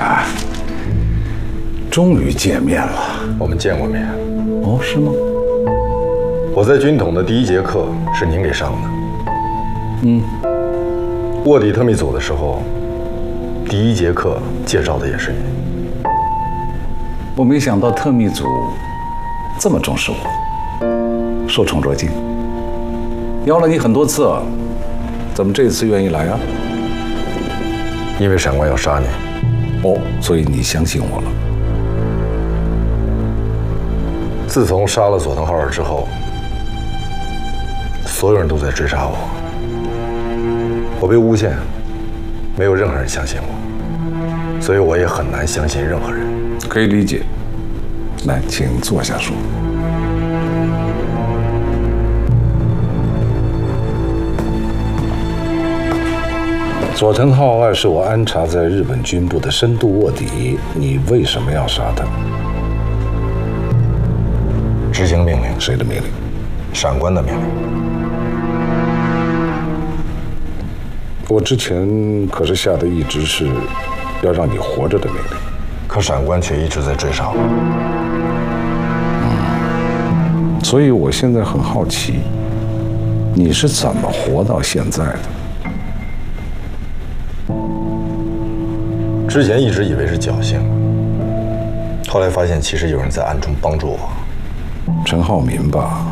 察，终于见面了。 我们见过面。 哦，是吗？ 我在军统的第一节课是您给上的。卧底特密组的时候，第一节课介绍的也是你。 我没想到特密组这么重视我，受宠若惊。邀了你很多次，怎么这次愿意来啊？ 因为闪官要杀你。 哦，所以你相信我了。 自从杀了佐藤浩二之后，所有人都在追杀我，我被诬陷，没有任何人相信我，所以我也很难相信任何人。 可以理解。来，请坐下说。佐藤浩二是我安插在日本军部的深度卧底，你为什么要杀他？ 执行命令。 谁的命令？ 闪官的命令。 我之前可是下的一直是要让你活着的命令， 可闪官却一直在追杀我。 所以我现在很好奇，你是怎么活到现在的？ 之前一直以为是侥幸，后来发现其实有人在暗中帮助我。 陈浩民吧，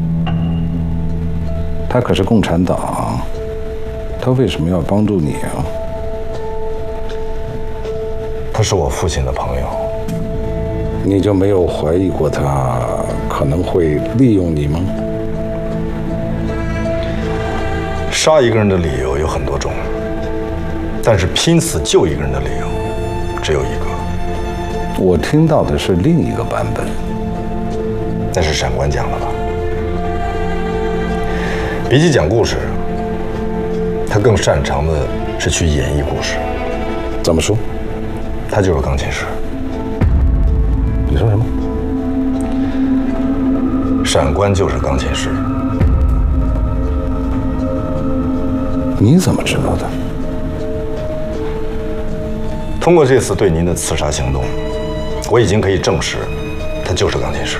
他可是共产党，他为什么要帮助你啊？ 他是我父亲的朋友。 你就没有怀疑过他可能会利用你吗？ 杀一个人的理由有很多种，但是拼死救一个人的理由只有一个。 我听到的是另一个版本。 那是闪官讲的吧？比起讲故事，他更擅长的是去演绎故事。 怎么说？ 他就是钢琴师。 你说什么？ 闪官就是钢琴师。 你怎么知道的？ 通过这次对您的刺杀行动，我已经可以证实，他就是钢琴师。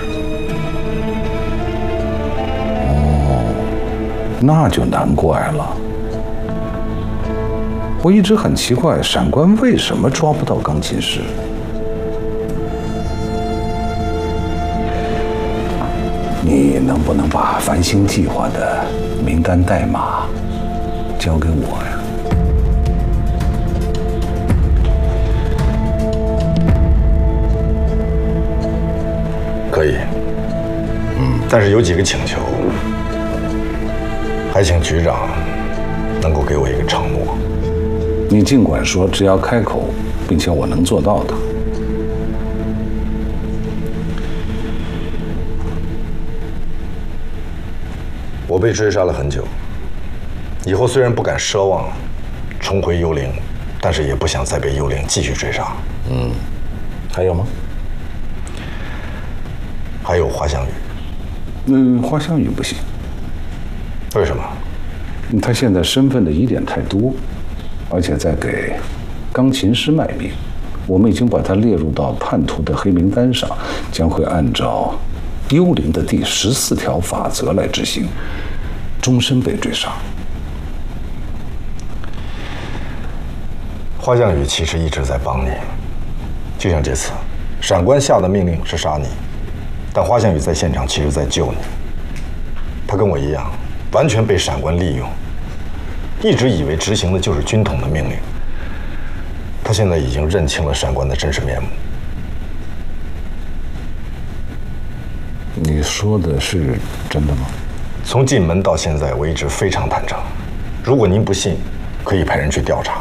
那就难怪了。我一直很奇怪，闪官为什么抓不到钢琴师？你能不能把繁星计划的名单代码交给我呀？ 可以。但是有几个请求。还请局长能够给我一个承诺。 你尽管说，只要开口，并且我能做到的。 我被追杀了很久，以后虽然不敢奢望重回幽灵，但是也不想再被幽灵继续追杀。 还有吗？ 还有花香雨。 花香雨不行。 为什么？ 他现在身份的疑点太多，而且在给钢琴师卖命。我们已经把他列入到叛徒的黑名单上，将会按照幽灵的第14条法则来执行，终身被追杀。 花香雨其实一直在帮你，就像这次，闪官下的命令是杀你，但花香雨在现场其实在救你。他跟我一样。完全被闪官利用，一直以为执行的就是军统的命令。他现在已经认清了闪官的真实面目。 你说的是真的吗？ 从进门到现在，我一直非常坦诚。如果您不信，可以派人去调查。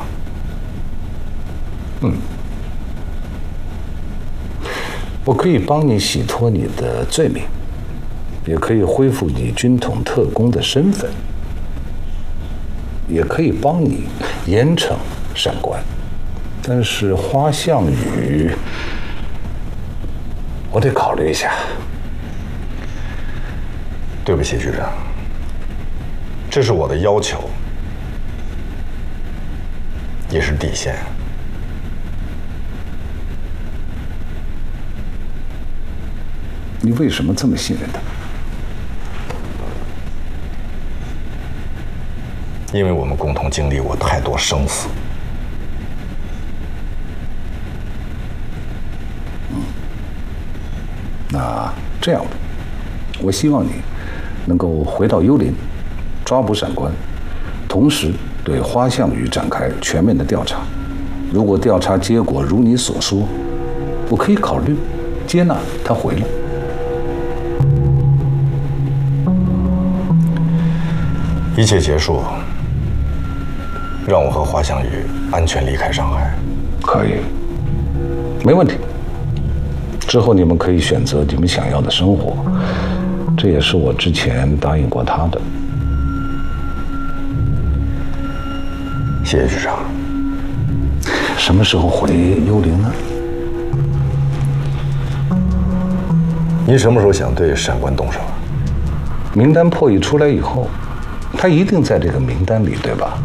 我可以帮你洗脱你的罪名。也可以恢复你军统特工的身份，也可以帮你严惩闪官，但是花香雨，我得考虑一下。 对不起，局长，这是我的要求，也是底线。 你为什么这么信任他？ 因为我们共同经历过太多生死。 那这样吧，我希望你能够回到幽灵，抓捕闪官，同时对花项羽展开全面的调查。如果调查结果如你所说，我可以考虑接纳他回来。 一切结束，让我和花项羽安全离开上海。 可以，没问题。之后你们可以选择你们想要的生活，这也是我之前答应过他的。 谢谢局长。 什么时候回幽灵呢？ 您什么时候想对闪官动手？ 名单破译出来以后，他一定在这个名单里，对吧？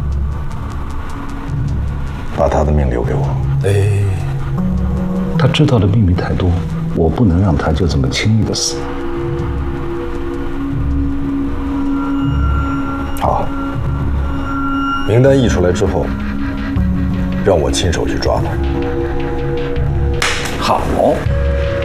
把他的命留给我。 哎，他知道的秘密太多，我不能让他就这么轻易的死。 好，名单译出来之后，让我亲手去抓他。 好。